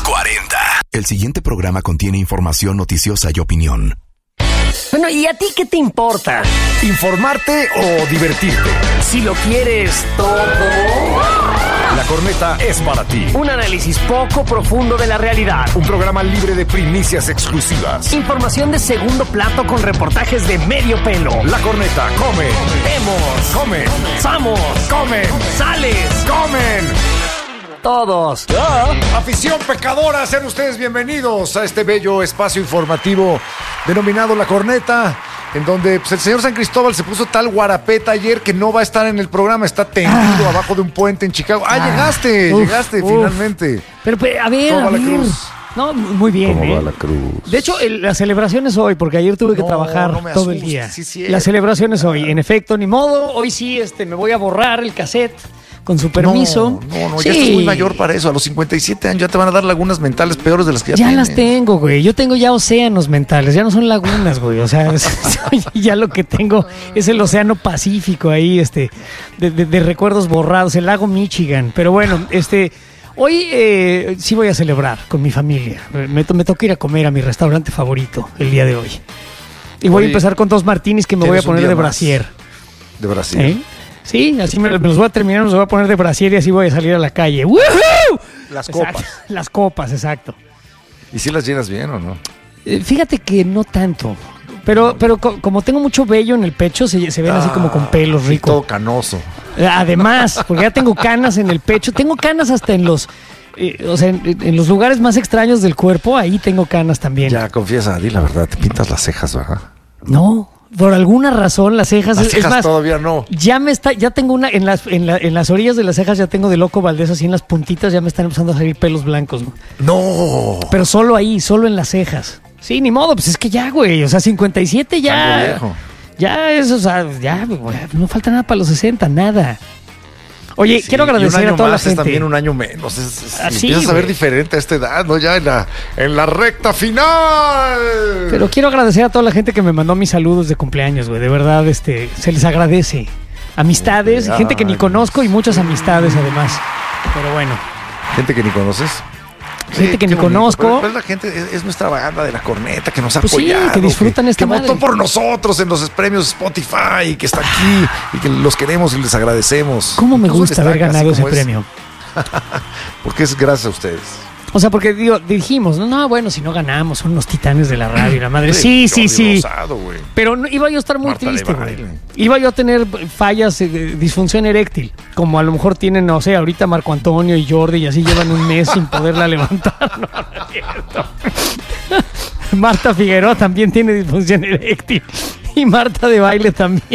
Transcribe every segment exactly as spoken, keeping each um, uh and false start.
Los cuarenta. El siguiente programa contiene información noticiosa y opinión. Bueno, ¿y a ti qué te importa? ¿Informarte o divertirte? Si lo quieres todo. La Corneta es para ti. Un análisis poco profundo de la realidad. Un programa libre de primicias exclusivas. Información de segundo plato con reportajes de medio pelo. La Corneta come. Vemos. Come. Samos. Comen. Sales. Comen. Todos. ¿Ya? Afición pecadora, sean ustedes bienvenidos a este bello espacio informativo denominado La Corneta, en donde pues, el señor San Cristóbal se puso tal guarapeta ayer que no va a estar en el programa, está tendido ah. abajo de un puente en Chicago. Ah, ah llegaste, uf, llegaste uf. finalmente. Pero, pero a ver, ¿Cómo a va ver. la cruz? No, muy bien. ¿Cómo ¿eh? va la cruz? De hecho, el, la celebración es hoy, porque ayer tuve que no, trabajar no me todo asustes, el día. Sí, sí, la celebración es hoy, en efecto, ni modo. Hoy sí, este, me voy a borrar el cassette. Con su permiso. No, no, no sí. Ya estás muy mayor para eso. A los cincuenta y siete años ya te van a dar lagunas mentales peores de las que ya, ya tienes. las tengo, güey. Yo tengo ya océanos mentales, ya no son lagunas, güey. O sea, ya lo que tengo es el océano Pacífico ahí, este, de, de, de recuerdos borrados, el lago Michigan. Pero bueno, este, hoy eh, sí voy a celebrar con mi familia. Me, me toca ir a comer a mi restaurante favorito el día de hoy. Y voy Oye, a empezar con dos martinis que me voy a poner de brasier. De brasier. ¿Eh? Sí, así me, me los voy a terminar, me los voy a poner de brasier y así voy a salir a la calle. ¡Woohoo! Las exacto. copas. Las copas, exacto. ¿Y si las llenas bien o no? Eh, fíjate que no tanto. Pero, pero co- como tengo mucho vello en el pecho, se, se ven ah, así como con pelos ricos. Todo canoso. Además, porque ya tengo canas en el pecho. Tengo canas hasta en los... Eh, o sea, en, en los lugares más extraños del cuerpo, ahí tengo canas también. Ya, confiesa, di la verdad, te pintas las cejas, ¿verdad? No. Por alguna razón las cejas, las cejas es más, todavía no. Ya me está, ya tengo una en las en, la, en las orillas de las cejas ya tengo de Loco Valdés así en las puntitas ya me están empezando a salir pelos blancos. No. Pero solo ahí, solo en las cejas. Sí, ni modo, pues es que ya, güey, o sea, cincuenta y siete ya. Viejo. Ya eso, o sea, ya güey, no falta nada para los sesenta, nada. Oye, sí, quiero agradecer a toda la gente. Es también un año menos. Es, es, Así, empiezas güey. a ver diferente a esta edad, ¿no? Ya en la, en la recta final. Pero quiero agradecer a toda la gente que me mandó mis saludos de cumpleaños, güey. De verdad, este, se les agradece. Amistades, Ay, gente que ni conozco y muchas amistades además. Pero bueno. Gente que ni conoces. Gente sí, que ni bonito. conozco. Pero, pero la gente es, es nuestra banda de La Corneta que nos ha pues apoyado. Sí, que disfrutan que, esta que madre. votó por nosotros en los premios Spotify y que está aquí y que los queremos y les agradecemos. ¿Cómo me Incluso gusta haber ganado ese premio? Porque es gracias a ustedes. O sea, porque digo, dijimos, no, no, bueno, si no ganamos, son unos titanes de la radio, la madre. Sí, sí, sí. Rosado, pero no, iba yo a estar muy Marta triste, güey. Iba yo a tener fallas, eh, disfunción eréctil, como a lo mejor tienen, no sé, ahorita Marco Antonio y Jordi y así llevan un mes sin poderla levantar. No, no es cierto. Marta Figueroa también tiene disfunción eréctil y Marta de Baile también.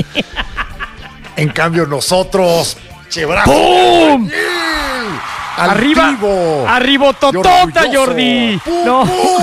En cambio nosotros, chebrazo. ¡Pum! Arriba, arriba totota, Jordi. ¡Pum, no.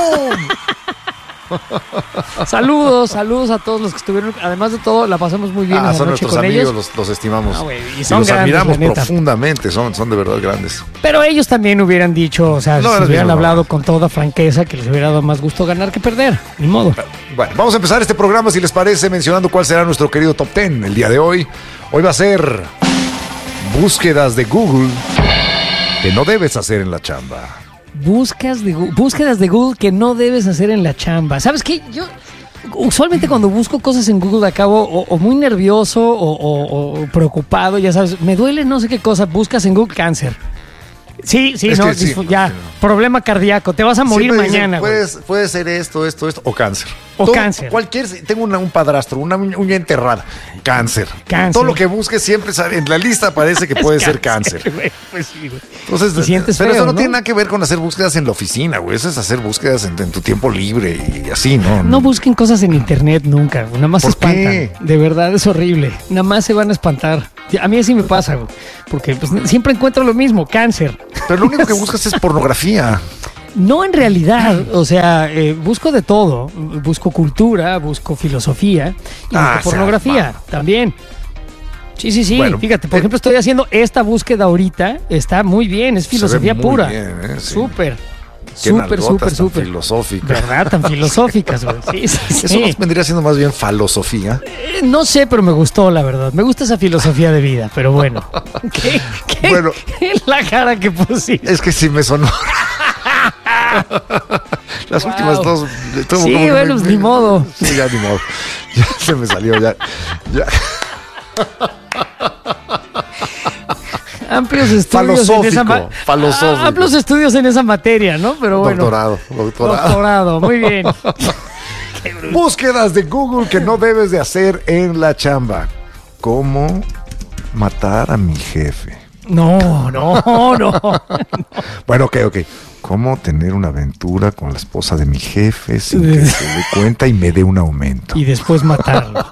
pum! Saludos, saludos a todos los que estuvieron. Además de todo, la pasamos muy bien. Ah, en la son noche nuestros con amigos, ellos. Los, los estimamos. Ah, wey, y y son los grandes, admiramos la neta. profundamente, son, son de verdad grandes. Pero ellos también hubieran dicho, o sea, no, si hubieran mismo, hablado no. con toda franqueza, que les hubiera dado más gusto ganar que perder. Ni modo. Bueno, vamos a empezar este programa, si les parece, mencionando cuál será nuestro querido Top diez el día de hoy. Hoy va a ser búsquedas de Google que no debes hacer en la chamba. Buscas de, búsquedas de Google que no debes hacer en la chamba. ¿Sabes qué? Yo usualmente cuando busco cosas en Google acabo o, o muy nervioso o, o, o preocupado, ya sabes, me duele no sé qué cosa, buscas en Google cáncer. Sí, sí, es no, sí, ya, sí, no. Problema cardíaco, te vas a morir Siempre mañana. Dicen, puedes, puede ser esto, esto, esto, o cáncer. O Todo, cáncer. Cualquier, tengo una, un padrastro, una uña enterrada, cáncer. Cáncer. Todo lo que busques siempre sabe, en la lista parece que puede ser cáncer. Güey, pues sí, güey. Entonces, Te sientes pero feo, eso no, ¿no? tiene nada que ver con hacer búsquedas en la oficina, güey. Eso es hacer búsquedas en, en tu tiempo libre y así, ¿no? No busquen cosas en internet nunca, nada más se ¿Por espantan. qué? De verdad es horrible, nada más se van a espantar. A mí así me pasa, güey, porque pues, siempre encuentro lo mismo, cáncer. Pero lo único que buscas es pornografía. No, en realidad, o sea, eh, busco de todo, busco cultura, busco filosofía y Ah, busco pornografía o sea, también. Sí, sí, sí, bueno, fíjate, por eh, ejemplo, estoy haciendo esta búsqueda ahorita, está muy bien, es filosofía muy pura. bien, ¿eh? Sí. Súper, Qué súper, nalgotas súper, tan súper. filosóficas. ¿Verdad? Tan filosóficas, güey. Sí, sí, sí. Eso nos vendría siendo más bien falosofía. Eh, No sé, pero me gustó, la verdad. Me gusta esa filosofía de vida, pero bueno. ¿Qué, qué, Bueno. qué es la cara que pusiste? Es que sí me sonó. Las Wow. últimas dos. estuvo Sí, como que bueno, me- pues, ni modo. Sí, ya ni modo. Ya se me salió, ya. ya. Amplios estudios en esa ma- Falosófico, falosófico. Ah, amplios estudios en esa materia, ¿no? Pero bueno. Doctorado, doctorado. Doctorado, muy bien. Búsquedas de Google que no debes de hacer en la chamba. ¿Cómo matar a mi jefe? No, no, no. Bueno, ok, ok. ¿Cómo tener una aventura con la esposa de mi jefe sin que se dé cuenta y me dé un aumento? Y después matarlo.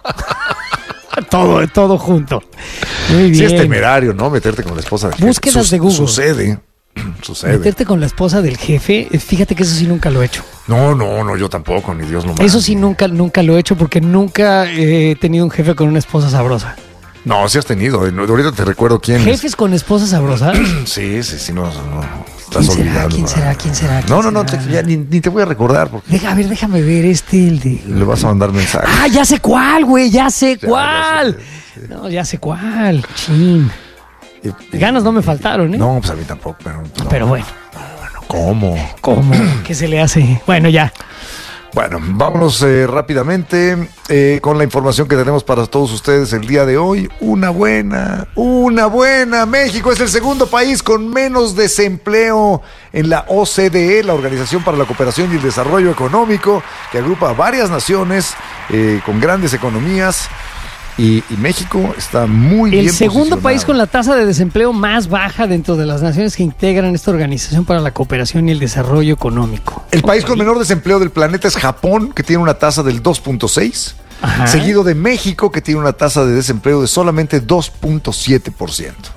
todo, todo junto. Muy bien. Sí es temerario, ¿no? Meterte con la esposa del jefe. Búsquedas Sus- de Google. Sucede. Sucede. Meterte con la esposa del jefe, eh, fíjate que eso sí nunca lo he hecho. No, no, no, yo tampoco, ni Dios lo mande. Eso sí nunca, nunca lo he hecho porque nunca he tenido un jefe con una esposa sabrosa. No, sí has tenido. eh, no, Ahorita te recuerdo quién. ¿Jefes con esposa sabrosa? Sí, sí, sí, no, no. Estás ¿Quién será? olvidando. ¿Quién será? ¿Quién será? ¿Quién No, no, no, será? te- ya ni, ni te voy a recordar porque Deja, a ver, déjame ver este, el de... le vas a mandar mensaje. Ah, ya sé cuál, güey, ya sé Ya, cuál. ya sé, No, ya sé cuál. Chin. Y- y- Ganas no me faltaron, ¿eh? No, pues a mí tampoco, pero. no. Pero bueno, ¿Cómo? ¿cómo? ¿Qué se le hace? Bueno, ya. Bueno, vámonos eh, rápidamente eh, con la información que tenemos para todos ustedes el día de hoy. Una buena, una buena. México es el segundo país con menos desempleo en la O C D E, la Organización para la Cooperación y el Desarrollo Económico, que agrupa a varias naciones eh, con grandes economías. Y, y México está muy bien El segundo posicionado. país con la tasa de desempleo más baja dentro de las naciones que integran esta Organización para la Cooperación y el Desarrollo Económico. El país con menor desempleo del planeta es Japón, que tiene una tasa del dos punto seis, Ajá. seguido de México, que tiene una tasa de desempleo de solamente dos punto siete por ciento.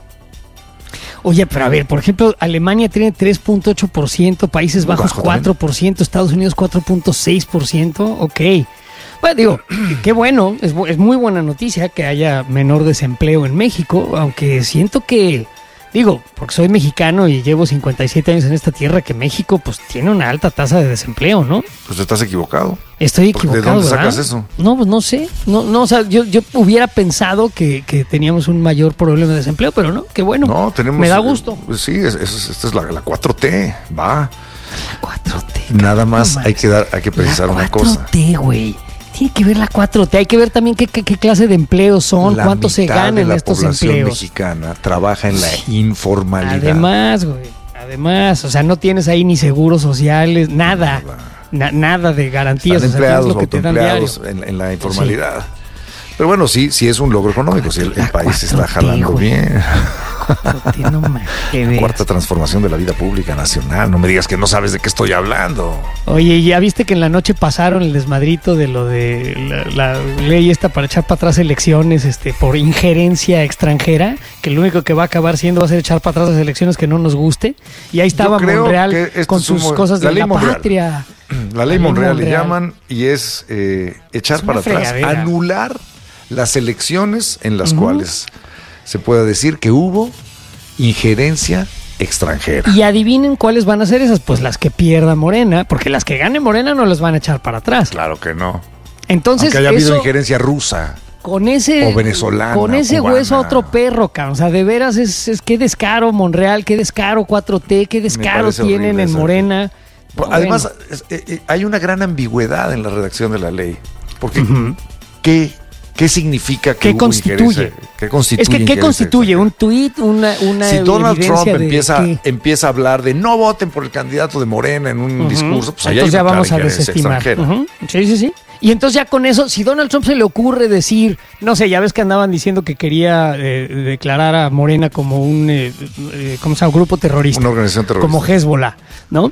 Oye, pero a ver, por ejemplo, Alemania tiene tres punto ocho por ciento, Países Muy Bajos bajo cuatro por ciento, Estados Unidos cuatro punto seis por ciento. Ok. Bueno, digo, qué bueno, es, bu- es muy buena noticia que haya menor desempleo en México, aunque siento que, digo, porque soy mexicano y llevo cincuenta y siete años en esta tierra, que México pues tiene una alta tasa de desempleo, ¿no? Pues estás equivocado. Estoy ¿Por- de equivocado, dónde ¿verdad? sacas eso? No, pues no sé. No, no, o sea, yo, yo hubiera pensado que, que teníamos un mayor problema de desempleo, pero no, qué bueno. No, tenemos. Me da eh, gusto. pues sí, es- es- esta es la, la cuatro T. Va. cuatro T. Nada más no hay que dar, hay que precisar la una cuatro T, cosa. güey. Tiene que ver la cuatro T. Hay que ver también qué, qué, qué clase de empleos son, La cuánto se mitad ganan de en la estos población empleos. mexicana trabaja en la informalidad. Además, güey. Además, o sea, no tienes ahí ni seguros sociales, nada. Na- nada de garantías. Están o sea, tienes empleados, lo que te dan diario. autoempleados en, en la informalidad. Pero bueno, sí, sí es un logro económico. Sí, el, el La país está cuatro T, jalando güey. bien. cuatro T, no mames, qué ves. Cuarta transformación de la vida pública nacional. No me digas que no sabes de qué estoy hablando. Oye, ¿ya viste que en la noche pasaron el desmadrito de lo de la, la ley esta para echar para atrás elecciones este, por injerencia extranjera? Que lo único que va a acabar siendo va a ser echar para atrás las elecciones que no nos guste. Y ahí estaba Yo creo Monreal que esto con es un sus mo- cosas la de ley la Monreal. patria. La ley ley Monreal le Monreal. llaman y es eh, echar Es una para atrás, fregadera. anular las elecciones en las Ujú. cuales se pueda decir que hubo injerencia extranjera. Y adivinen cuáles van a ser esas, pues las que pierda Morena, porque las que gane Morena no las van a echar para atrás. Claro que no. Entonces, Aunque haya habido eso, injerencia rusa. con ese o venezolana, con ese cubana. hueso a otro perro, cabrón. O sea, de veras es, es qué descaro Monreal, qué descaro cuatro T, qué descaro parece tienen horrible en esa- Morena. Pues, No, además, bueno. es- eh, eh, hay una gran ambigüedad en la redacción de la ley. Porque, Ujú. ¿qué, ¿qué significa que ¿Qué hubo constituye? injerencia? ¿Qué constituye? Es que, ¿qué injerencia constituye? extranjera? ¿Un tuit? ¿Una, una Si Donald evidencia Trump de empieza, qué? empieza a hablar de no voten por el candidato de Morena en un Ujú. discurso, pues ahí hay Entonces ya una vamos clara a injerencia desestimar. extranjera. Ujú. Sí, sí, sí. Y entonces ya con eso, si Donald Trump se le ocurre decir, no sé, ya ves que andaban diciendo que quería eh, declarar a Morena como un, eh, eh, ¿cómo se llama? Grupo terrorista. Una organización terrorista. Como Hezbollah, ¿no?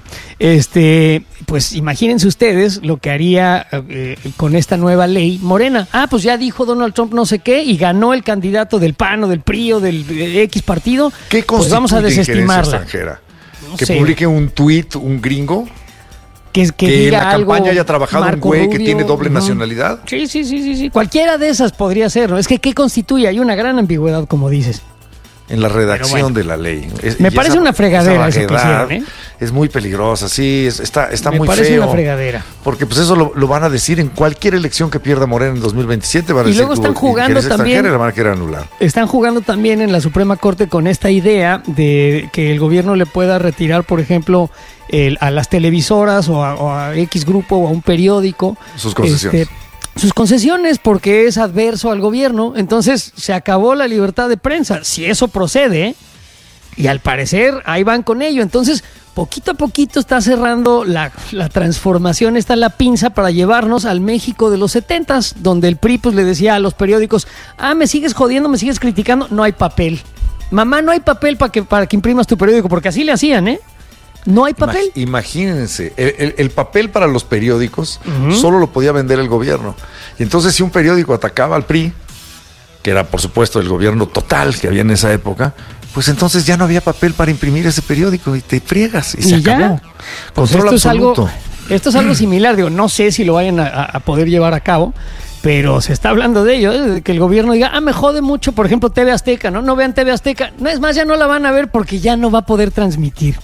Este, pues imagínense ustedes lo que haría eh, con esta nueva ley Morena. Ah, pues ya dijo Donald Trump no sé qué y ganó el candidato del P A N o del P R I o del eh, X partido. ¿Qué Pues vamos a constituye injerencia desestimarla. extranjera? No Que sé. publique un tuit, un gringo, Que, que, que, en diga la algo campaña haya trabajado Marco un güey que Rubio. tiene doble Ujú. nacionalidad. Sí, sí, sí, sí, sí. Cualquiera de esas podría ser, ¿no? Es que ¿qué constituye? Hay una gran ambigüedad, como dices. En la redacción Pero bueno. de la ley. Es- Me y parece esa- una fregadera esa eso que vaguedad, hicieron, ¿eh? Es muy peligrosa, sí, es, está, está Me muy parece feo. una fregadera. Porque pues eso lo, lo van a decir en cualquier elección que pierda Morena en dos mil veintisiete. Van a Y decir, luego están "Hubo jugando injerencia también- extranjera", y la van a querer anular. Están jugando también en la Suprema Corte con esta idea de que el gobierno le pueda retirar, por ejemplo, el- a las televisoras o a, o a X grupo o a un periódico Sus concesiones. este, sus concesiones porque es adverso al gobierno. Entonces se acabó la libertad de prensa. Si eso procede, y al parecer ahí van con ello. Entonces, poquito a poquito está cerrando la, la transformación, está la pinza para llevarnos al México de los setentas, donde el P R I pues, le decía a los periódicos, ah, me sigues jodiendo, me sigues criticando, no hay papel. Mamá, no hay papel para que, para que imprimas tu periódico, porque así le hacían, ¿eh? No hay papel. Imag- Imagínense, el, el- el papel para los periódicos Ujú. solo lo podía vender el gobierno. Y entonces si un periódico atacaba al P R I, que era por supuesto el gobierno total que había en esa época, pues entonces ya no había papel para imprimir ese periódico y te friegas y se Y ya. acabó. Pues Control esto es algo, absoluto. esto es algo similar, digo, no sé si lo vayan a, a poder llevar a cabo, pero se está hablando de ello, ¿eh? De que el gobierno diga, ah, me jode mucho, por ejemplo, T V Azteca, ¿no? No vean T V Azteca. No, es más, ya no la van a ver porque ya no va a poder transmitir.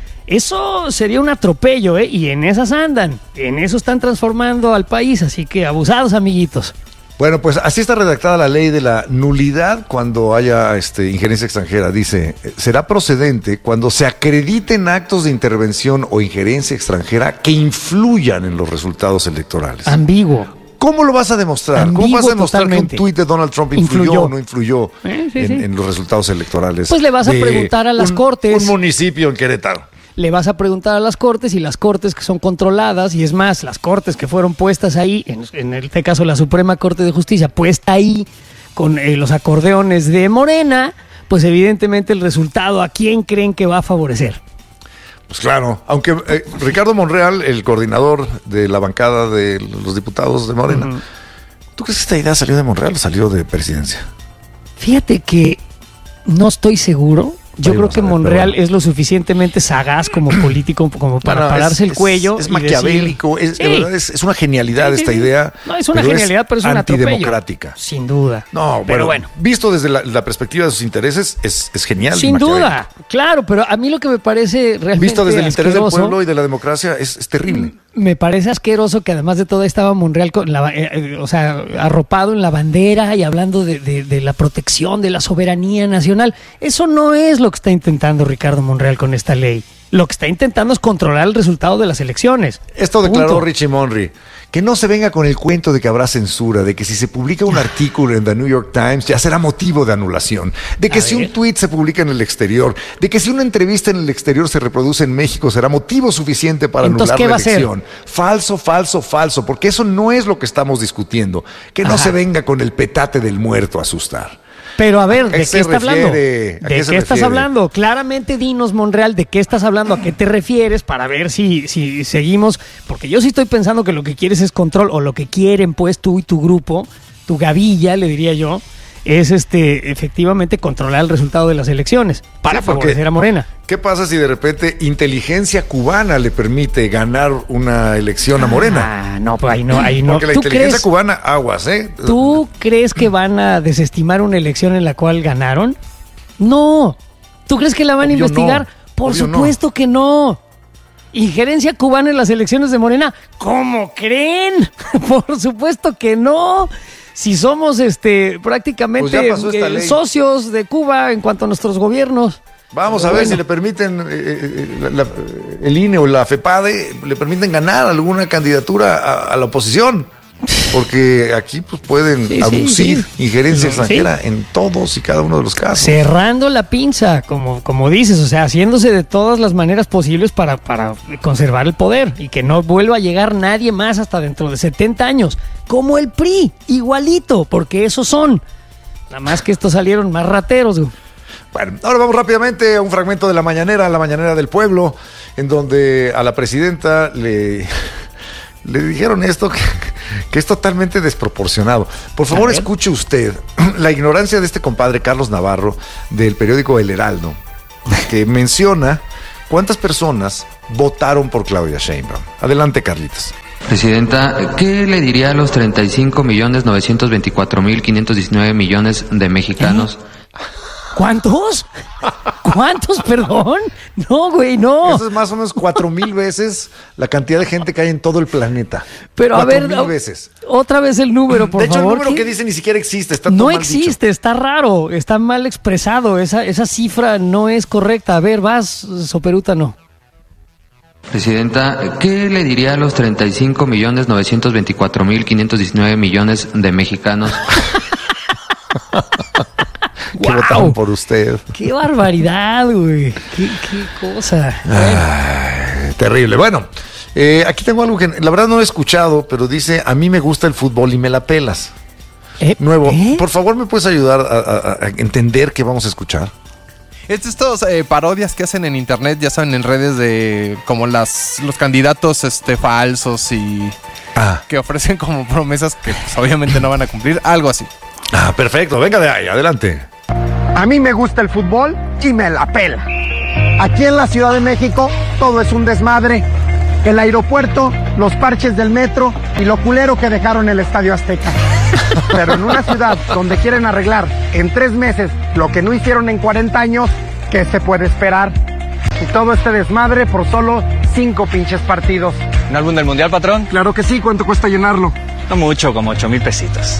Eso sería un atropello, ¿eh? Y en esas andan, en eso están transformando al país, así que abusados, amiguitos. Bueno, pues así está redactada la ley de la nulidad cuando haya este, injerencia extranjera. Dice, eh, será procedente cuando se acrediten actos de intervención o injerencia extranjera que influyan en los resultados electorales. Ambiguo. ¿Cómo lo vas a demostrar? ¿Cómo Ambiguo vas a demostrar totalmente. que un tuit de Donald Trump influyó, Influyó. o no influyó Eh, sí, en, sí. en los resultados electorales? Pues le vas a de preguntar a las un- cortes. Un municipio en Querétaro. Le vas a preguntar a las cortes y las cortes que son controladas, y es más, las cortes que fueron puestas ahí, en, en este caso la Suprema Corte de Justicia, puesta ahí con eh, los acordeones de Morena, pues evidentemente el resultado, ¿a quién creen que va a favorecer? Pues claro, aunque eh, Ricardo Monreal, el coordinador de la bancada de los diputados de Morena, Ujú. ¿tú crees que esta idea salió de Monreal o salió de presidencia? Fíjate que no estoy seguro. Yo Ahí creo vamos que a ver, Monreal pero bueno. es lo suficientemente sagaz como político como para No, no, pararse es- el cuello. Es, es y decir- maquiavélico, es, de Sí. verdad es, es una genialidad Sí, sí, esta sí. idea. No, es una genialidad, pero es un atropello. antidemocrática. Sin duda. No, pero bueno, bueno. visto desde la, la perspectiva de sus intereses, es, es genial. y Sin maquiavélico. duda, claro, pero a mí lo que me parece realmente Visto desde el interés del asqueroso, pueblo y de la democracia, es, es terrible. me parece asqueroso que además de todo estaba Monreal con la, eh, eh, o sea, arropado en la bandera y hablando de, de- de la protección de la soberanía nacional. Eso no es lo que está intentando Ricardo Monreal con esta ley. Lo que está intentando es controlar el resultado de las elecciones. Esto declaró Punto. Richie Monry. Que no se venga con el cuento de que habrá censura, de que si se publica un artículo en The New York Times ya será motivo de anulación, de que A si ver. un tweet se publica en el exterior, de que si una entrevista en el exterior se reproduce en México será motivo suficiente para Entonces, anular ¿qué la va a hacer? elección. Falso, falso, falso, porque eso no es lo que estamos discutiendo. Que no Ajá. se venga con el petate del muerto a asustar. Pero a ver, ¿A ¿de qué qué se está hablando? refiere? ¿A ¿De qué qué se estás refiere? hablando? Claramente dinos, Monreal, ¿de qué estás hablando? ¿A qué te refieres? Para ver si, si seguimos. Porque yo sí estoy pensando que lo que quieres es control, o lo que quieren, pues, tú y tu grupo, tu gavilla, le diría yo, es este efectivamente controlar el resultado de las elecciones para Sí, porque- favorecer a Morena. ¿Qué pasa si de repente inteligencia cubana le permite ganar una elección a Morena? Ah, no, pues ahí no, ahí no. Porque la ¿Tú inteligencia crees, cubana, aguas, ¿eh? ¿Tú crees que van a desestimar una elección en la cual ganaron? No. ¿Tú crees que la van a Obvio investigar? no. Por Obvio no. supuesto que no. ¿Injerencia cubana en las elecciones de Morena? ¿Cómo creen? Por supuesto que no. Si somos este prácticamente Pues ya pasó esta eh, ley. socios de Cuba en cuanto a nuestros gobiernos. Vamos a Pero ver bueno. si le permiten, eh, eh, la- la- el I N E o la FEPADE, le permiten ganar alguna candidatura a, a la oposición. Porque aquí pues pueden Sí, sí, aducir sí. injerencia Sí. extranjera en todos y cada uno de los casos. Cerrando la pinza, como, como dices, o sea, haciéndose de todas las maneras posibles para, para conservar el poder y que no vuelva a llegar nadie más hasta dentro de setenta años, como el P R I, igualito, porque esos son. Nada más que estos salieron más rateros, güey. Bueno, ahora vamos rápidamente a un fragmento de la mañanera, la mañanera del pueblo, en donde a la presidenta le, le dijeron esto que, que es totalmente desproporcionado. Por favor, A ver. escuche usted la ignorancia de este compadre Carlos Navarro del periódico El Heraldo, que menciona cuántas personas votaron por Claudia Sheinbaum. Adelante, Carlitos. Presidenta, ¿qué le diría a los treinta y cinco millones novecientos veinticuatro mil quinientos diecinueve millones de mexicanos? ¿Cuántos? ¿Cuántos, perdón? No, güey, no. Eso es más o menos cuatro mil veces la cantidad de gente que hay en todo el planeta. Pero a ver, mil veces. Otra vez el número, por favor. De hecho, favor, el número ¿qué? que dice ni siquiera existe. Está todo no mal existe, dicho. Está raro, está mal expresado. Esa, esa cifra no es correcta. A ver, vas, Soperuta, no. Presidenta, ¿qué le diría a los treinta y cinco millones novecientos veinticuatro mil quinientos diecinueve millones de mexicanos que Wow. votaron por usted? ¡Qué barbaridad, güey! ¡Qué, qué cosa! Ay, terrible. Bueno, eh, aquí tengo algo que la verdad no he escuchado, pero dice, a mí me gusta el fútbol y me la pelas. ¿Eh? Nuevo, ¿Eh? por favor, ¿me puedes ayudar a, a- a entender qué vamos a escuchar? Es estos eh, parodias que hacen en internet, ya saben, en redes de como las los candidatos este falsos y Ah, que ofrecen como promesas que pues, obviamente no van a cumplir, algo así. ah, perfecto. Venga de ahí, adelante. A mí me gusta el fútbol y me la pela. Aquí en la Ciudad de México todo es un desmadre. El aeropuerto, los parches del metro y lo culero que dejaron el Estadio Azteca. Pero en una ciudad donde quieren arreglar en tres meses lo que no hicieron en cuarenta años, ¿qué se puede esperar? Y todo este desmadre por solo cinco pinches partidos. ¿Un álbum del Mundial, patrón? Claro que sí, ¿cuánto cuesta llenarlo? No mucho, como ocho mil pesitos.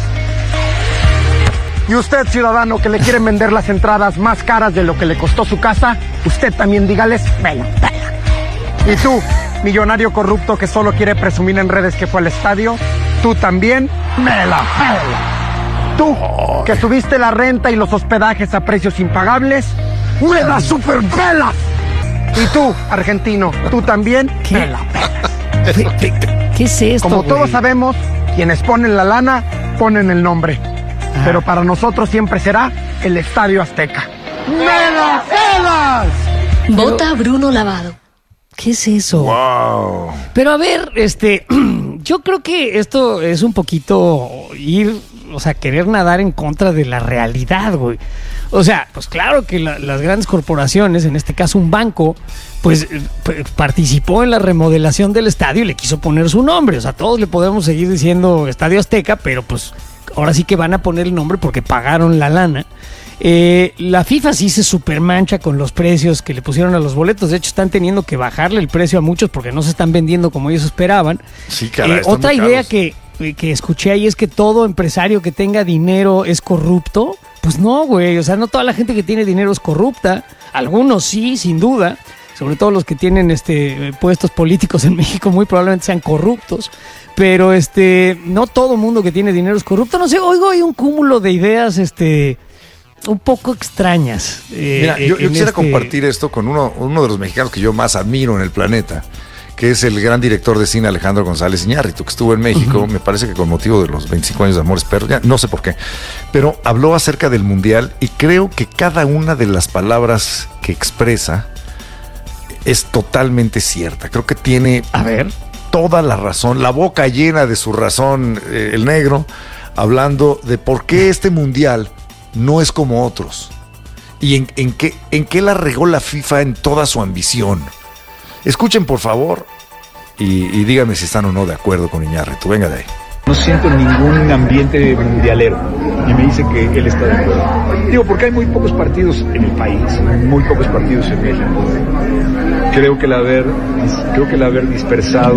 Y usted, ciudadano, que le quieren vender las entradas más caras de lo que le costó su casa, usted también dígales, me la pela. Y tú, millonario corrupto que solo quiere presumir en redes que fue al estadio, tú también, me la pela. Tú, que subiste la renta y los hospedajes a precios impagables, me la super pelas. Y tú, argentino, tú también, ¿Qué? me la pelas. ¿Qué, qué- qué es esto, Como todos güey? sabemos, quienes ponen la lana, ponen el nombre. Pero para nosotros siempre será el Estadio Azteca. ¡Me la pelas! Vota Bruno Lavado. ¿Qué es eso? Wow. Pero a ver, este, yo creo que esto es un poquito ir, o sea, querer nadar en contra de la realidad, güey. O sea, pues claro que la- las grandes corporaciones, en este caso un banco, pues eh, p- participó en la remodelación del estadio y le quiso poner su nombre. O sea, todos le podemos seguir diciendo Estadio Azteca, pero pues ahora sí que van a poner el nombre porque pagaron la lana. Eh, la FIFA sí se supermancha con los precios que le pusieron a los boletos. De hecho, están teniendo que bajarle el precio a muchos porque no se están vendiendo como ellos esperaban. Sí, caray, Eh, están otra muy idea caros. que, que escuché ahí es que todo empresario que tenga dinero es corrupto. Pues no, güey. O sea, no toda la gente que tiene dinero es corrupta. Algunos sí, sin duda. Sobre todo los que tienen este eh, puestos políticos en México muy probablemente sean corruptos. Pero este, no todo mundo que tiene dinero es corrupto. No sé, oigo, hay un cúmulo de ideas este un poco extrañas. eh, Mira, yo, yo en quisiera este- compartir esto con uno, uno de los mexicanos que yo más admiro en el planeta, que es el gran director de cine Alejandro González Iñárritu, que estuvo en México, uh-huh. me parece que con motivo de los veinticinco años de Amores Perros, ya no sé por qué, pero habló acerca del Mundial y creo que cada una de las palabras que expresa es totalmente cierta. Creo que tiene A ver. toda la razón, la boca llena de su razón, eh, el negro, hablando de por qué este Mundial no es como otros. Y en, en, qué, en qué la regó la FIFA en toda su ambición. Escuchen, por favor, y, y díganme si están o no de acuerdo con Iñárritu. Venga de ahí. No siento ningún ambiente mundialero y me dice que él está de acuerdo. Digo, porque hay muy pocos partidos en el país, muy pocos partidos en México. Creo que el haber, creo que el haber dispersado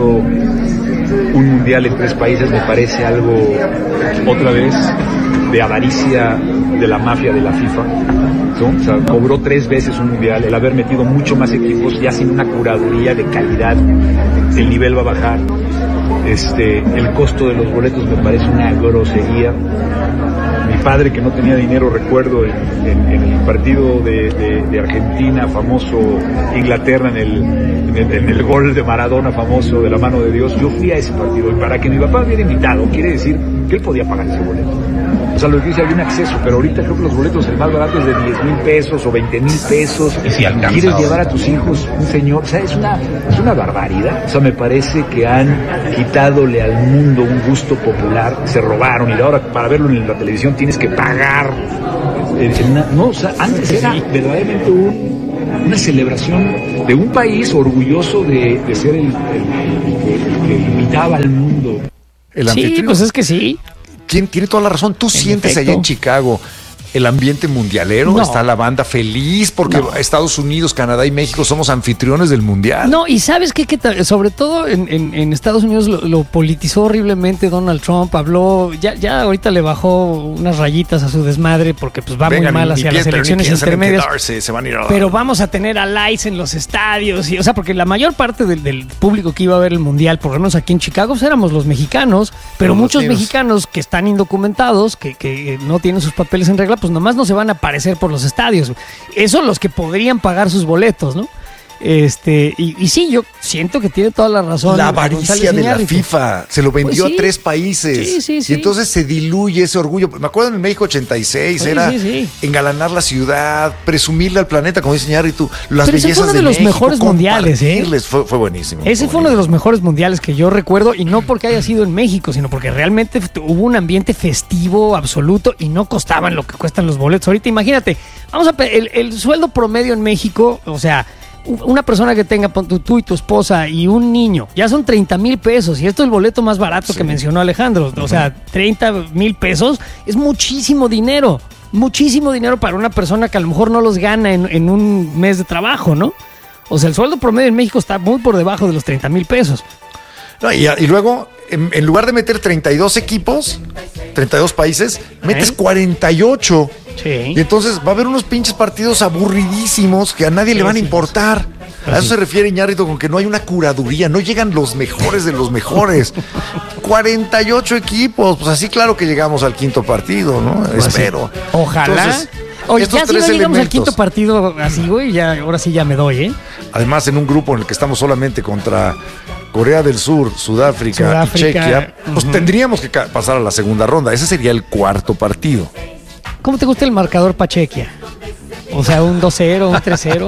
un mundial en tres países me parece algo, otra vez, de avaricia de la mafia de la FIFA, ¿no? O sea, cobró tres veces un mundial, el haber metido mucho más equipos ya sin una curaduría de calidad, el nivel va a bajar, este, el costo de los boletos me parece una grosería. Mi padre, que no tenía dinero, recuerdo en, en, en el partido de, de, de Argentina, famoso, Inglaterra, en el, en, el, en el gol de Maradona famoso de la mano de Dios, yo fui a ese partido y para que mi papá hubiera invitado, quiere decir que él podía pagar ese boleto. O sea, lo que dice, había un acceso, pero ahorita creo que los boletos el más barato es de diez mil pesos o veinte mil pesos. Y si alcanza, quieres llevar a tus hijos, un señor, o sea, es una, es una barbaridad. O sea, me parece que han quitadole al mundo un gusto popular, se robaron, y ahora para verlo en la televisión tienes que pagar. En, en una, no, o sea, antes era verdaderamente un, una celebración de un país orgulloso de, de ser el, el, el, el que invitaba al mundo. El Sí, anfitrión pues es que sí. tiene, tiene toda la razón. Tú En sientes efecto. allá en Chicago el ambiente mundialero, No. está la banda feliz porque No. Estados Unidos, Canadá y México somos anfitriones del mundial. No, y sabes qué, que ta- sobre todo en, en- en Estados Unidos lo, lo politizó horriblemente Donald Trump, habló, ya, ya ahorita le bajó unas rayitas a su desmadre porque pues va Venga, muy mal ni- hacia ni las piensen, ni elecciones piensen en intermedias. quedarse, se van a ir a- Pero vamos a tener a lights en los estadios, y, o sea, porque la mayor parte del, del público que iba a ver el mundial, por lo menos aquí en Chicago, pues éramos los mexicanos, pero Los muchos latinos. mexicanos que están indocumentados, que, que no tienen sus papeles en regla, pues nomás no se van a aparecer por los estadios. Eso los que podrían pagar sus boletos, ¿no? Este, y, y sí, yo siento que tiene toda la razón. La González avaricia de la Iñárritu. FIFA se lo vendió Pues sí. a tres países. Sí, sí, sí. Y entonces se diluye ese orgullo. Me acuerdo en el México ochenta y seis, Sí, era sí, sí. engalanar la ciudad, presumirle al planeta, como dice Iñárritu, las Pero ese bellezas fue uno de de los México, mejores mundiales, ¿eh? compartirles. Fue, fue buenísimo. Ese fue uno de los mejores mundiales que yo recuerdo, y no porque haya sido en México, sino porque realmente f- hubo un ambiente festivo absoluto y no costaban lo que cuestan los boletos. Ahorita imagínate, vamos a pe- el, el sueldo promedio en México, o sea, u- una persona que tenga pon tú, tú y tu esposa y un niño, ya son treinta mil pesos, y esto es el boleto más barato que mencionó Alejandro, o sea, treinta mil pesos es muchísimo dinero, muchísimo dinero para una persona que a lo mejor no los gana en, en un mes de trabajo, ¿no? O sea, el sueldo promedio en México está muy por debajo de los treinta mil pesos. No, y, y luego, en, en lugar de meter treinta y dos equipos, treinta y dos países, metes cuarenta y ocho. Sí. Y entonces va a haber unos pinches partidos aburridísimos que a nadie le van a importar. A eso se refiere Iñárritu con que no hay una curaduría, no llegan los mejores de los mejores. cuarenta y ocho equipos, pues así claro que llegamos al quinto partido, ¿no? Pues Espero. sí. Ojalá. Entonces, Oye, estos ya si no tres llegamos al elementos. quinto partido así, güey, ya, ahora sí ya me doy, ¿eh? Además, en un grupo en el que estamos solamente contra Corea del Sur, Sudáfrica, Sudáfrica, y Chequia, pues ujú. tendríamos que ca- pasar a la segunda ronda. Ese sería el cuarto partido. ¿Cómo te gusta el marcador Pachequia? O sea, un dos cero, un tres cero.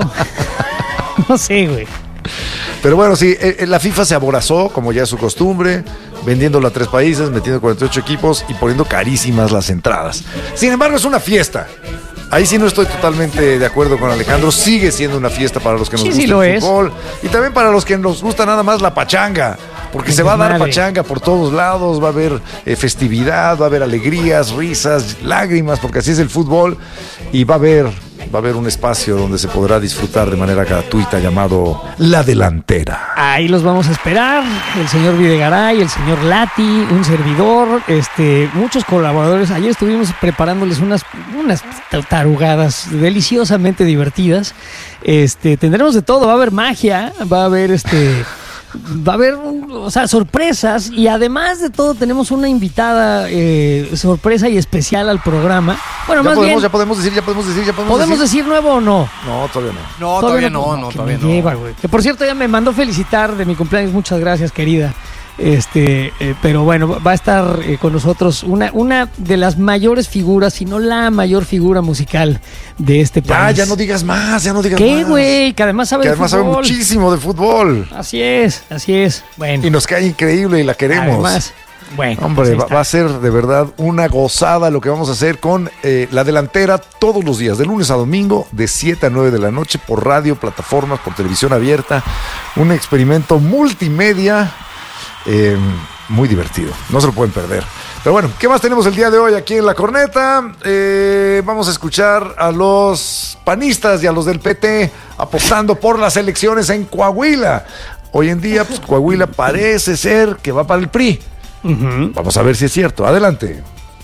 No sé, güey. Pero bueno, sí, eh, eh, la FIFA se aborazó, como ya es su costumbre, vendiéndolo a tres países, metiendo cuarenta y ocho equipos y poniendo carísimas las entradas. Sin embargo, es una fiesta. Ahí sí no estoy totalmente de acuerdo con Alejandro. Sigue siendo una fiesta para los que nos Sí, gusta sí lo el es. fútbol y también para los que nos gusta nada más la pachanga. Porque se va a dar Madre. pachanga por todos lados, va a haber eh, festividad, va a haber alegrías, risas, lágrimas, porque así es el fútbol. Y va a haber, va a haber un espacio donde se podrá disfrutar de manera gratuita llamado La Delantera. Ahí los vamos a esperar, el señor Videgaray, el señor Lati, un servidor, este, muchos colaboradores. Ayer estuvimos preparándoles unas, unas tarugadas deliciosamente divertidas. Este, tendremos de todo, va a haber magia, va a haber este. Va a haber, o sea, sorpresas, y además de todo tenemos una invitada eh, sorpresa y especial al programa. Bueno, Ya más podemos, bien, ya podemos decir, ya podemos decir, ya podemos, ¿podemos decir nuevo o no? No, todavía no. No, todavía no, no, que todavía me no. lleva, güey. Que por cierto ya me mandó felicitar de mi cumpleaños, muchas gracias, querida. Este, eh, pero bueno, va a estar eh, con nosotros una, una de las mayores figuras, si no la mayor figura musical de este Ya, país. ya no digas más, ya no digas ¿Qué, más. güey? Que además sabe Que de además sabe fútbol. muchísimo de fútbol. Así es, así es. Bueno, Y nos cae increíble y la queremos. además, bueno, Hombre, pues ahí va, está. va a ser de verdad una gozada lo que vamos a hacer con eh, La Delantera todos los días, de lunes a domingo, de siete a nueve de la noche, por radio, plataformas, por televisión abierta. Un experimento multimedia eh, muy divertido. No se lo pueden perder. Pero bueno, ¿qué más tenemos el día de hoy aquí en La Corneta? Eh, vamos a escuchar a los panistas y a los del P T apostando por las elecciones en Coahuila. Hoy en día, pues, Coahuila parece ser que va para el P R I. Ujú. Vamos a ver si es cierto. Adelante.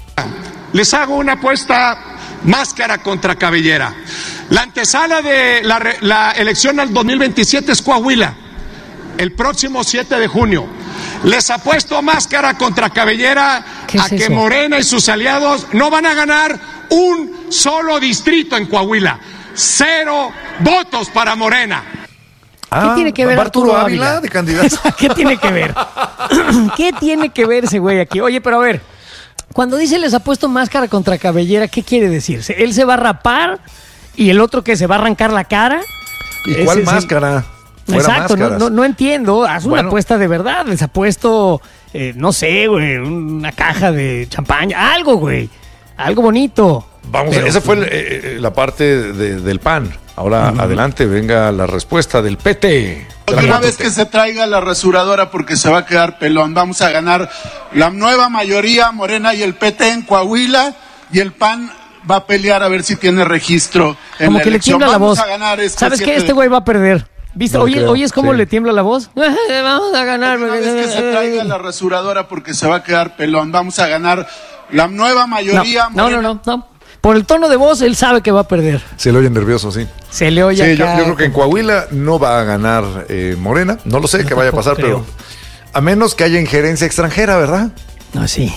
Les hago una apuesta máscara contra cabellera. La antesala de la, re- la elección al dos mil veintisiete es Coahuila, el próximo siete de junio. Les apuesto máscara contra cabellera ¿Qué a es que eso? Morena y sus aliados no van a ganar un solo distrito en Coahuila. Cero votos para Morena. ¿Qué tiene que ver ¿va Arturo Arturo Ávila Ávila? de candidato? ¿Qué tiene que ver? ¿Qué tiene que ver ese güey aquí? Oye, pero a ver, cuando dice les ha puesto máscara contra cabellera, ¿qué quiere decir? ¿Se- ¿Él se va a rapar y el otro que se va a arrancar la cara? ¿Y Ese cuál es el- máscara? Fuera Exacto, no, máscaras. no, no entiendo. Haz una Bueno. apuesta de verdad. Les ha puesto, eh, no sé, güey, una caja de champaña, algo, güey. Algo bonito. Vamos, Pero- esa fue el, eh, la parte de- del P A N. Ahora adelante, venga la respuesta del P T. De la Una cuatro vez T. que se traiga la rasuradora porque se va a quedar pelón, vamos a ganar la nueva mayoría Morena y el P T en Coahuila y el P A N va a pelear a ver si tiene registro en como la que elección. le tiembla Vamos la voz. a ganar este ¿Sabes qué? siete Este de- güey va a perder. ¿Viste? No Oye, creo, ¿oyes cómo sí. le tiembla la voz? Vamos a ganar. Una vez que se traiga la rasuradora porque se va a quedar pelón. Vamos a ganar la nueva mayoría. No, no, no, no, no. Por el tono de voz, él sabe que va a perder. Se le oye nervioso, sí. Se le oye Sí, yo, acá. yo creo que en Coahuila no va a ganar eh, Morena. No lo sé Yo qué vaya a tampoco pasar, creo. pero a menos que haya injerencia extranjera, ¿verdad? No, sí.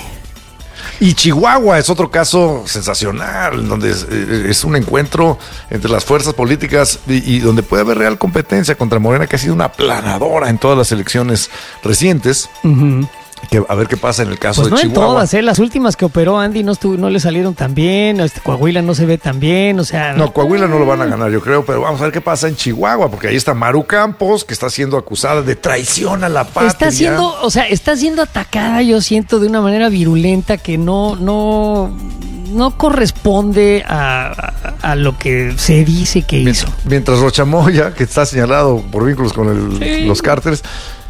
Y Chihuahua es otro caso sensacional, donde es, eh, es un encuentro entre las fuerzas políticas y, y donde puede haber real competencia contra Morena, que ha sido una aplanadora en todas las elecciones recientes. Ujú. Que, a ver qué pasa en el caso Pues de no en Chihuahua. todas, ¿eh? Las últimas que operó Andy no, estuvo, no le salieron tan bien. Este, Coahuila no se ve tan bien, o sea... No, Coahuila no lo van a ganar, yo creo, pero vamos a ver qué pasa en Chihuahua, porque ahí está Maru Campos, que está siendo acusada de traición a la patria. Está siendo, o sea, está siendo atacada, yo siento, de una manera virulenta que no, no, no corresponde a, a, a lo que se dice que hizo. Mientras Rochamoya, que está señalado por vínculos con el- Sí. los cárteles,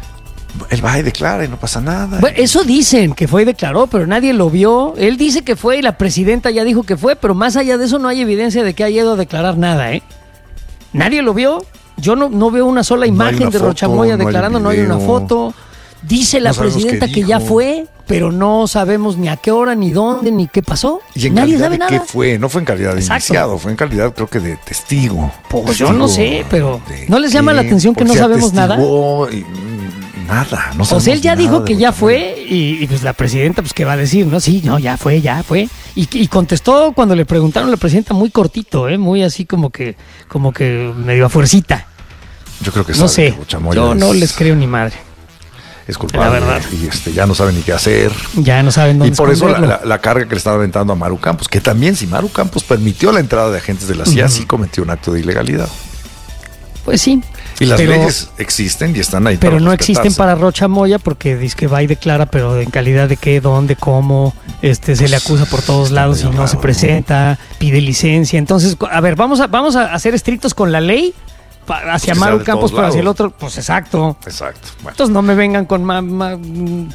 él va y declara y no pasa nada. Bueno, eso dicen que fue y declaró, pero nadie lo vio. Él dice que fue y la presidenta ya dijo que fue, pero más allá de eso no hay evidencia de que haya ido a declarar nada, ¿eh? Nadie lo vio. Yo no, no veo una sola No hay imagen una de foto, Rochamoya no hay declarando, un no hay una video. foto. Dice la No sabemos presidenta qué que ya dijo. fue, pero no sabemos ni a qué hora, ni dónde, ni qué pasó. ¿Y en Nadie calidad sabe de nada. qué fue? No fue en calidad de Exacto. indiciado, fue en calidad, creo que de testigo. Pues yo Testigo no sé, pero de ¿no les llama la qué, atención que por no si sabemos nada? atestiguó y, mm, nada, no O sea, él sabemos ya nada dijo de que ya Rochamoya. fue y, y, pues la presidenta, pues qué va a decir, ¿no? Sí, no, ya fue, ya fue. Y, y contestó cuando le preguntaron a la presidenta muy cortito, ¿eh? Muy así como que, como que medio a fuercita. Yo creo que No sabe sé, que Rochamoya yo no es- les creo ni madre. Es culpable La verdad. y este, ya no saben ni qué hacer. Ya no saben dónde Y por eso la, esconderlo. la- la carga que le están aventando a Maru Campos, que también si Maru Campos permitió la entrada de agentes de la C I A, Ujú. sí cometió un acto de ilegalidad. Pues sí. Y las pero- leyes existen y están ahí Pero para no respetarse. existen para Rocha Moya porque dice que va y declara, pero en calidad de qué, dónde, cómo, este se le acusa por todos lados y medio no se raro, presenta, pide licencia. Entonces, a ver, vamos a, vamos a ser estrictos con la ley pa- hacia Que sea Maru de Campos, todos pero hacia el lados. otro, pues exacto. Exacto. Bueno, Entonces no me vengan con ma, ma- mm,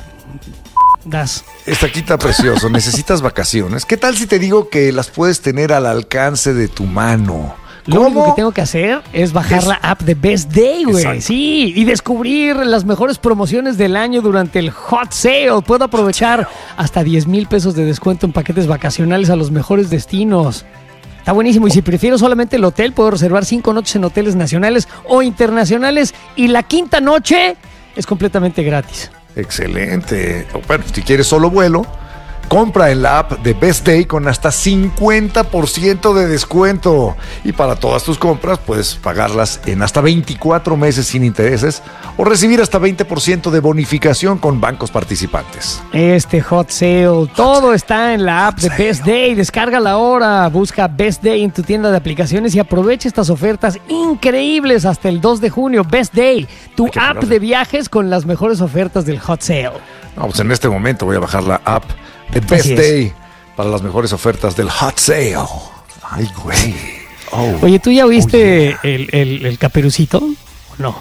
das. Estaquita precioso, necesitas vacaciones. ¿Qué tal si te digo que las puedes tener al alcance de tu mano? Lo único que tengo que hacer es bajar Es- la app de Best Day, güey. Exacto. Sí, y descubrir las mejores promociones del año durante el Hot Sale. Puedo aprovechar hasta diez mil pesos de descuento en paquetes vacacionales a los mejores destinos. Está buenísimo. Y si prefiero solamente el hotel, puedo reservar cinco noches en hoteles nacionales o internacionales. Y la quinta noche es completamente gratis. Excelente. Bueno, si quieres solo vuelo, compra en la app de Best Day con hasta cincuenta por ciento de descuento. Y para todas tus compras puedes pagarlas en hasta veinticuatro meses sin intereses o recibir hasta veinte por ciento de bonificación con bancos participantes. Este Hot Sale, todo está en la app de Best Day. Descárgala ahora, busca Best Day en tu tienda de aplicaciones y aprovecha estas ofertas increíbles hasta el dos de junio. Best Day, tu Hay que app ponerle. de viajes con las mejores ofertas del Hot Sale. No, pues en este momento voy a bajar la app de Best Así es. Day para las mejores ofertas del Hot Sale. Ay, güey. Oh. Oye, ¿tú ya oíste Oh, yeah. el, el, el Caperucito? ¿O no?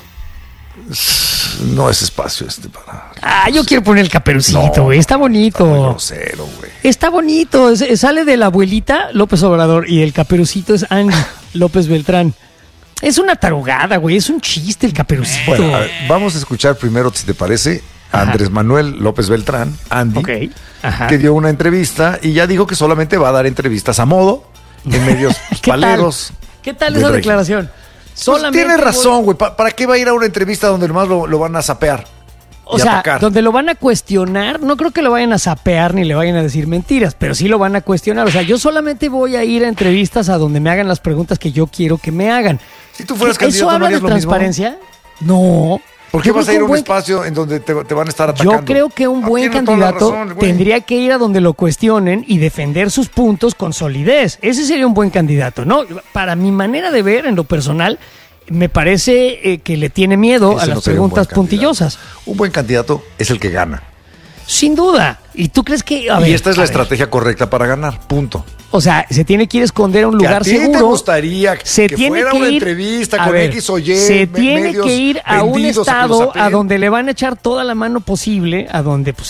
No es espacio este para. Ah, yo quiero poner el Caperucito, No, güey. Está bonito. Muy grosero, güey. Está bonito. Es- sale de la abuelita López Obrador y el Caperucito es Andy López Beltrán. Es una tarugada, güey. Es un chiste el Caperucito. Bueno, a ver, vamos a escuchar primero, si te parece, a Ajá. Andrés Manuel López Beltrán, Andy, Ok. Ajá. que dio una entrevista y ya dijo que solamente va a dar entrevistas a modo en medios ¿Qué tal? paleros. ¿Qué tal del esa régimen. declaración? Pues Solamente tiene voy- razón, güey. ¿Pa- ¿Para qué va a ir a una entrevista donde nomás lo, lo van a sapear? O y sea, atacar? donde lo van a cuestionar, no creo que lo vayan a sapear ni le vayan a decir mentiras, pero sí lo van a cuestionar. O sea, yo solamente voy a ir a entrevistas a donde me hagan las preguntas que yo quiero que me hagan. Si tú fueras ¿Eso candidato, ¿no habla de harías lo mismo? transparencia? No. ¿Por qué Yo vas creo a ir que a un buen- espacio en donde te, te van a estar atacando? Yo creo que un Ah, buen tiene toda la candidato razón, güey. tendría que ir a donde lo cuestionen y defender sus puntos con solidez. Ese sería un buen candidato, ¿no? Para mi manera de ver, en lo personal, me parece eh, que le tiene miedo Ese a las no sería un buen preguntas candidato. puntillosas. Un buen candidato es el que gana. Sin duda. ¿Y tú crees que...? A y ver, esta es a la ver. estrategia correcta para ganar. Punto. O sea, se tiene que ir a esconder a un Que lugar a ti seguro. te gustaría se que tiene fuera que una ir, entrevista a con ver, X o Y, Se me- tiene medios que ir a un vendidos a que lo estado sapeen. a donde le van a echar toda la mano posible, a donde pues